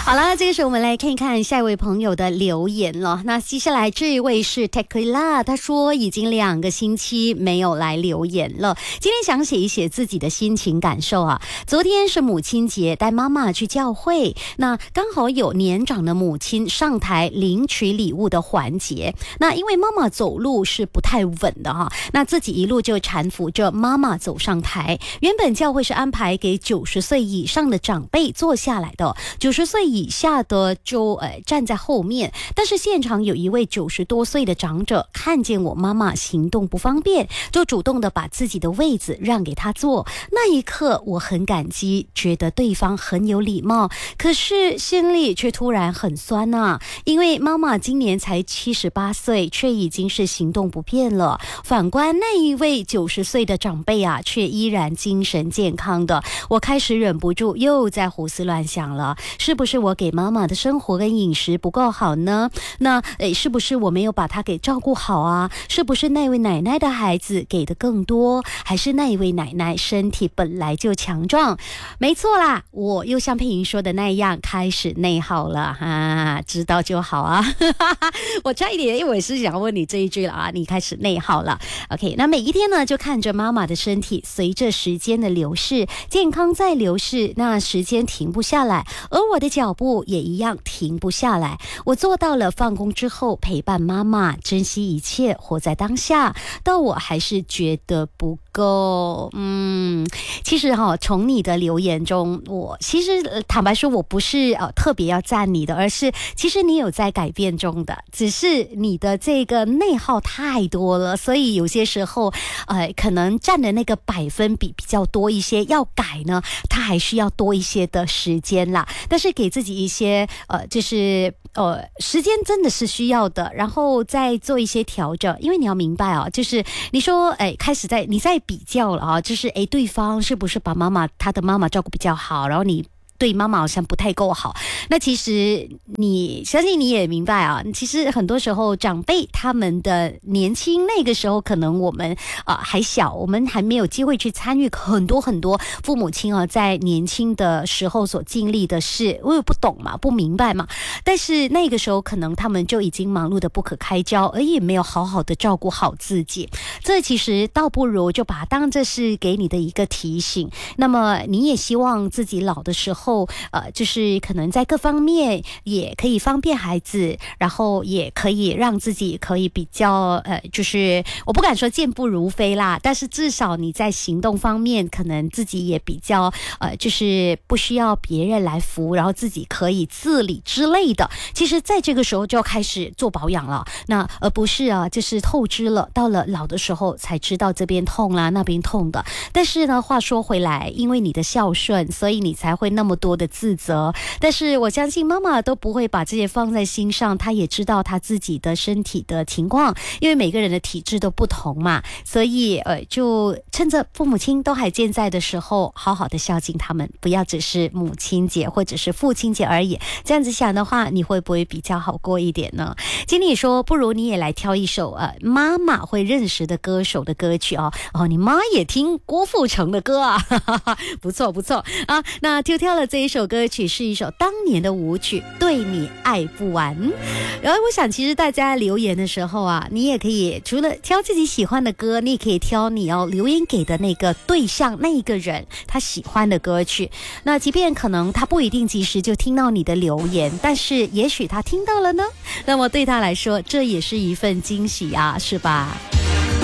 好了，这个时候我们来看一看下一位朋友的留言了。那接下来这一位是 Tequila， 他说已经2个星期没有来留言了，今天想写一写自己的心情感受啊。昨天是母亲节，带妈妈去教会，那刚好有年长的母亲上台领取礼物的环节。那因为妈妈走路是不太稳的哈，那自己一路就搀扶着妈妈走上台。原本教会是安排给90岁以上的长辈坐下来的，90岁以下的就站在后面，但是现场有一位90多岁的长者看见我妈妈行动不方便，就主动的把自己的位子让给她坐。那一刻我很感激，觉得对方很有礼貌，可是心里却突然很酸啊，因为妈妈今年才78岁，却已经是行动不便了。反观那一位90岁的长辈啊，却依然精神健康的。我开始忍不住又在胡思乱想了，是不是我给妈妈的生活跟饮食不够好呢？那是不是我没有把她给照顾好啊？是不是那位奶奶的孩子给的更多，还是那一位奶奶身体本来就强壮？没错啦，我又像佩莹说的那样开始内耗了啊，知道就好啊。我差一点因为是想问你这一句了啊，你开始内耗了。 OK， 那每一天呢就看着妈妈的身体随着时间的流逝，健康在流逝，那时间停不下来，而我的脚步也一样停不下来。我做到了放工之后陪伴妈妈，珍惜一切，活在当下，但我还是觉得不够。其实从你的留言中，我其实坦白说我不是特别要赞你的，而是其实你有在改变中的，只是你的这个内耗太多了，所以有些时候可能占的那个百分比比较多一些，要改呢它还需要多一些的时间啦。但是给自己一些就是时间真的是需要的，然后再做一些调整。因为你要明白就是你说开始你在比较了就是对方是不是把他的妈妈照顾比较好，然后你对妈妈好像不太够好。那其实你相信你也明白其实很多时候长辈他们的年轻，那个时候可能我们还小，我们还没有机会去参与很多父母亲在年轻的时候所经历的事，我也不懂嘛，不明白嘛。但是那个时候可能他们就已经忙碌的不可开交，而也没有好好的照顾好自己。这其实倒不如就把它当这是给你的一个提醒。那么你也希望自己老的时候就是可能在各方面也可以方便孩子，然后也可以让自己可以比较就是我不敢说健步如飞啦，但是至少你在行动方面可能自己也比较就是不需要别人来扶，然后自己可以自理之类的。其实在这个时候就要开始做保养了，那而不是就是透支了，到了老的时候才知道这边痛啦那边痛的。但是呢话说回来，因为你的孝顺，所以你才会那么多的自责。但是我相信妈妈都不会把这些放在心上，她也知道她自己的身体的情况，因为每个人的体质都不同嘛，所以就趁着父母亲都还健在的时候，好好的孝敬他们，不要只是母亲节或者是父亲节而已。这样子想的话，你会不会比较好过一点呢？经理说不如你也来挑一首妈妈会认识的歌手的歌曲你妈也听郭富城的歌啊不错啊。那就挑了这一首歌曲，是一首当年的舞曲，对你爱不完。然后我想其实大家留言的时候你也可以除了挑自己喜欢的歌，你也可以挑你要留言给的那个对象，那一个人他喜欢的歌曲。那即便可能他不一定及时就听到你的留言，但是也许他听到了呢，那么对他来说这也是一份惊喜是吧？